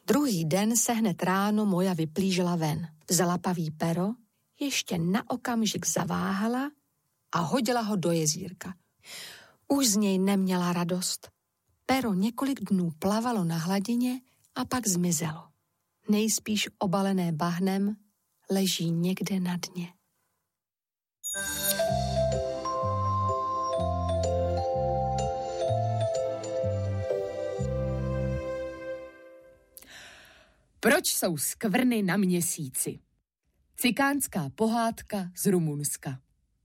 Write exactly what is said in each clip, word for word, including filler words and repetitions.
Druhý den se hned ráno Moja vyplížila ven. Vzala pavý pero, ještě na okamžik zaváhala a hodila ho do jezírka. Už z něj neměla radost. Pero několik dnů plavalo na hladině a pak zmizelo. Nejspíš obalené bahnem leží někde na dně. Proč jsou skvrny na měsíci? Cikánská pohádka z Rumunska.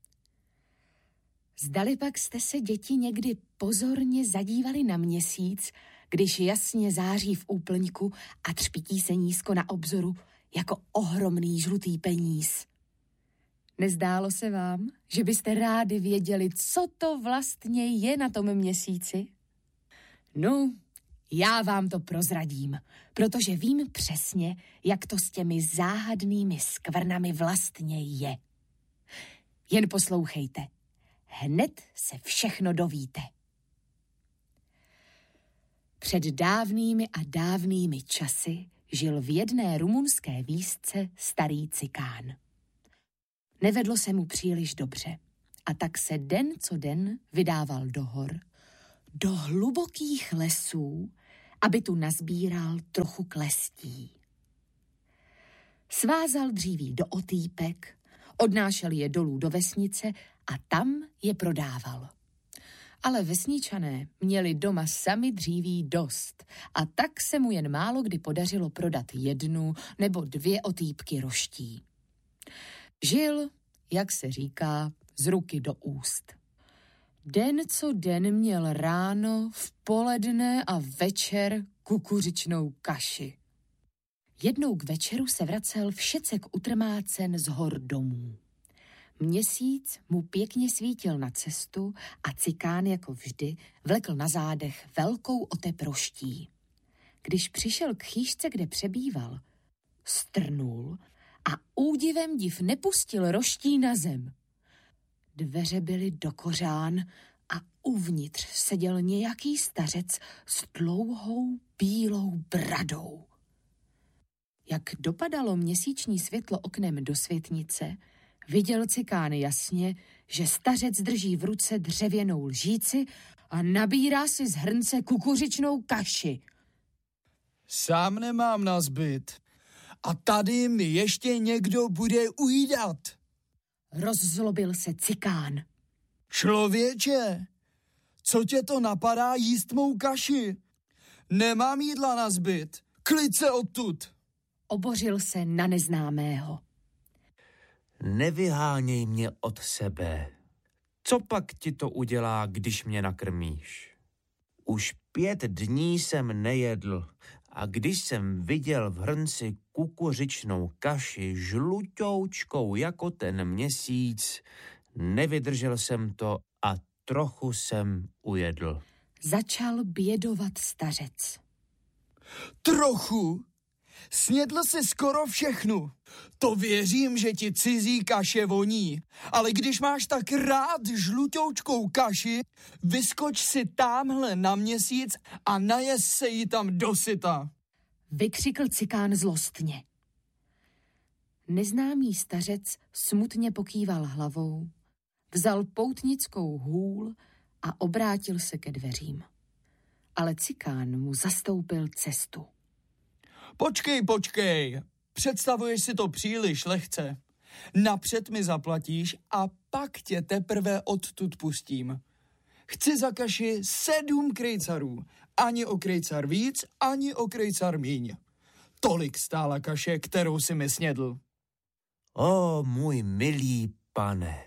Zdali pak jste se, děti, někdy pozorně zadívali na měsíc, když jasně září v úplňku a třpití se nízko na obzoru jako ohromný žlutý peníz? Nezdálo se vám, že byste rádi věděli, co to vlastně je na tom měsíci? No, já vám to prozradím, protože vím přesně, jak to s těmi záhadnými skvrnami vlastně je. Jen poslouchejte. Hned se všechno dovíte. Před dávnými a dávnými časy žil v jedné rumunské vísce starý cikán. Nevedlo se mu příliš dobře a tak se den co den vydával do hor, do hlubokých lesů, aby tu nazbíral trochu klestí. Svázal dříví do otýpek, odnášel je dolů do vesnice a tam je prodával. Ale vesničané měli doma sami dříví dost a tak se mu jen málo kdy podařilo prodat jednu nebo dvě otýpky roští. Žil, jak se říká, z ruky do úst. Den co den měl ráno, v poledne a večer kukuřičnou kaši. Jednou k večeru se vracel všecek utrmácen z hor domů. Měsíc mu pěkně svítil na cestu a cikán jako vždy vlekl na zádech velkou otep roští. Když přišel k chýšce, kde přebýval, strnul a údivem div nepustil roští na zem. Dveře byly do kořán a uvnitř seděl nějaký stařec s dlouhou bílou bradou. Jak dopadalo měsíční světlo oknem do světnice, viděl cikán jasně, že stařec drží v ruce dřevěnou lžíci a nabírá si z hrnce kukuřičnou kaši. Sám nemám na zbyt. A tady mi ještě někdo bude ujídat. Rozzlobil se cikán. Člověče, co tě to napadá jíst mou kaši? Nemám jídla na zbyt. Klid se odtud. Obořil se na neznámého. Nevyháněj mě od sebe. Co pak ti to udělá, když mě nakrmíš? Už pět dní jsem nejedl a když jsem viděl v hrnci kukuřičnou kaši žlutoučkou jako ten měsíc, nevydržel jsem to a trochu jsem ujedl. Začal bědovat stařec. Trochu? Snědl jsi skoro všechnu. To věřím, že ti cizí kaše voní. Ale když máš tak rád žlutoučkou kaši, vyskoč si támhle na měsíc a najez se jí tam dosyta. Vykřikl cikán zlostně. Neznámý stařec smutně pokýval hlavou, vzal poutnickou hůl a obrátil se ke dveřím. Ale cikán mu zastoupil cestu. Počkej, počkej, představuješ si to příliš lehce. Napřed mi zaplatíš a pak tě teprve odtud pustím. Chci za kaši sedm krejcarů, ani o krejcar víc, ani o krejcar míň. Tolik stála kaše, kterou si mi snědl. O, můj milý pane,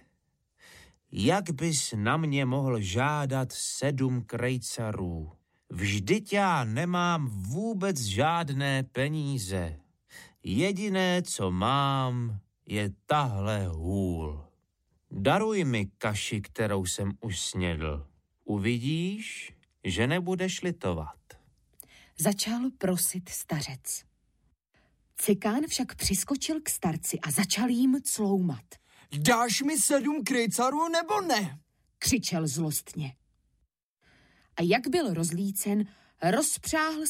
jak bys na mě mohl žádat sedm krejcarů? Vždyť já nemám vůbec žádné peníze. Jediné, co mám, je tahle hůl. Daruj mi kaši, kterou jsem už snědl. Uvidíš, že nebudeš litovat. Začal prosit stařec. Cikán však přiskočil k starci a začal jim cloumat. Dáš mi sedm krejcarů nebo ne? Křičel zlostně. A jak byl rozlícen, rozpřáhl se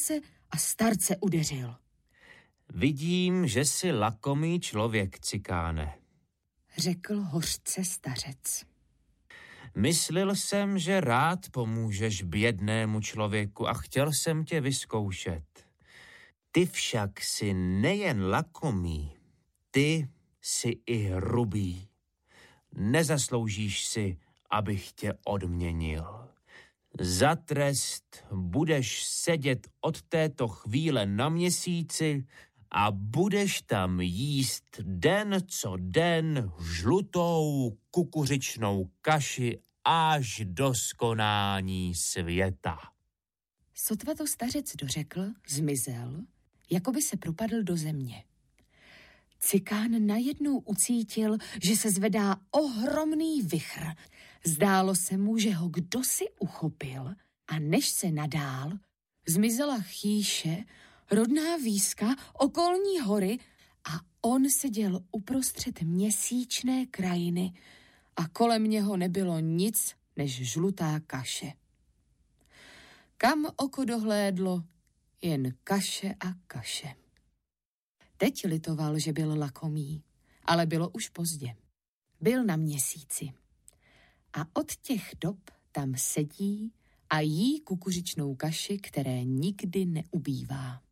a starce udeřil. Vidím, že jsi lakomý člověk, Cikáne, řekl hořce stařec. Myslel jsem, že rád pomůžeš bědnému člověku a chtěl jsem tě vyzkoušet. Ty však jsi nejen lakomý, ty jsi i hrubý. Nezasloužíš si, abych tě odměnil. Za trest budeš sedět od této chvíle na měsíci a budeš tam jíst den co den žlutou kukuřičnou kaši až do skonání světa. Sotva to stařec dořekl, zmizel, jako by se propadl do země. Cikán najednou ucítil, že se zvedá ohromný vichr. Zdálo se mu, že ho kdosi uchopil a než se nadál, zmizela chýše, rodná výska, okolní hory a on seděl uprostřed měsíčné krajiny a kolem něho nebylo nic než žlutá kaše. Kam oko dohlédlo, jen kaše a kaše. Teď litoval, že byl lakomý, ale bylo už pozdě. Byl na měsíci. A od těch dob tam sedí a jí kukuřičnou kaši, které nikdy neubývá.